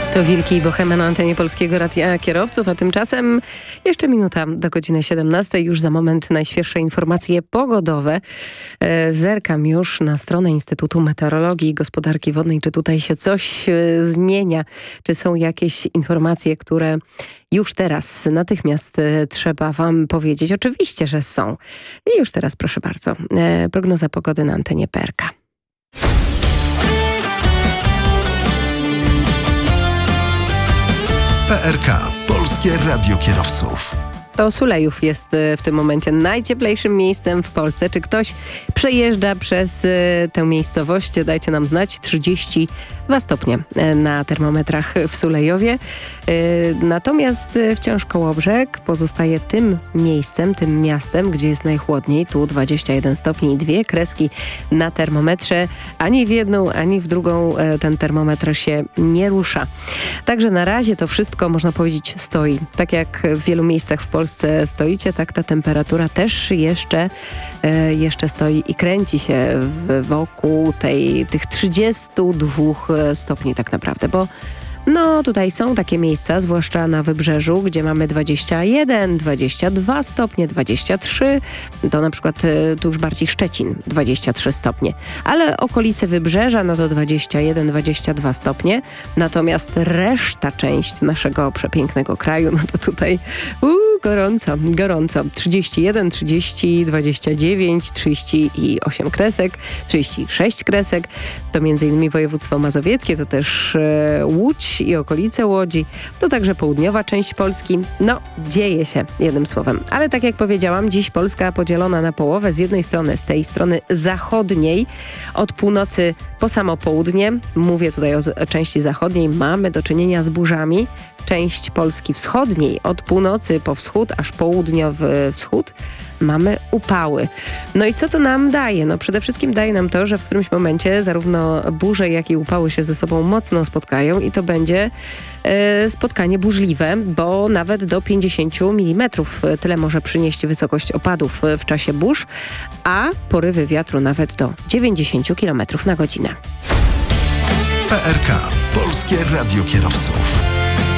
To Wilki i Bohema na antenie Polskiego Radia Kierowców, a tymczasem jeszcze minuta do godziny 17. Już za moment najświeższe informacje pogodowe. Zerkam już na stronę Instytutu Meteorologii i Gospodarki Wodnej, czy tutaj się coś zmienia, czy są jakieś informacje, które już teraz natychmiast trzeba wam powiedzieć. Oczywiście, że są. I już teraz proszę bardzo, prognoza pogody na antenie PRK. PRK, Polskie Radio Kierowców. To Sulejów jest w tym momencie najcieplejszym miejscem w Polsce. Czy ktoś przejeżdża przez tę miejscowość? Dajcie nam znać. 32 stopnie na termometrach w Sulejowie. Natomiast wciąż Kołobrzeg pozostaje tym miejscem, tym miastem, gdzie jest najchłodniej. Tu 21 stopni i 2 kreski na termometrze. Ani w jedną, ani w drugą ten termometr się nie rusza. Także na razie to wszystko, można powiedzieć, stoi. Tak jak w wielu miejscach w Polsce stoicie, tak ta temperatura też jeszcze stoi i kręci się wokół tych 32 stopni tak naprawdę, bo no tutaj są takie miejsca, zwłaszcza na Wybrzeżu, gdzie mamy 21, 22 stopnie, 23, to na przykład tu już bardziej Szczecin, 23 stopnie. Ale okolice Wybrzeża, no to 21, 22 stopnie. Natomiast reszta część naszego przepięknego kraju, no to tutaj gorąco. 31, 30, 29, 38 kresek, 36 kresek. To m.in. województwo mazowieckie, to też Łódź i okolice Łodzi, to także południowa część Polski. No, dzieje się, jednym słowem. Ale tak jak powiedziałam, dziś Polska podzielona na połowę. Z jednej strony, z tej strony zachodniej, od północy po samo południe, mówię tutaj o części zachodniej, mamy do czynienia z burzami. Część Polski wschodniej, od północy po wschód, aż południowy wschód, mamy upały. No i co to nam daje? No przede wszystkim daje nam to, że w którymś momencie zarówno burze, jak i upały się ze sobą mocno spotkają i to będzie spotkanie burzliwe, bo nawet do 50 mm tyle może przynieść wysokość opadów w czasie burz, a porywy wiatru nawet do 90 km na godzinę. PRK, Polskie Radio Kierowców.